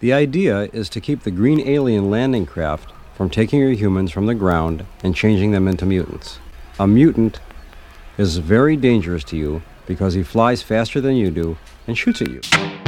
The idea is to keep the green alien landing craft from taking your humans from the ground and changing them into mutants. A mutant is very dangerous to you because he flies faster than you do and shoots at you.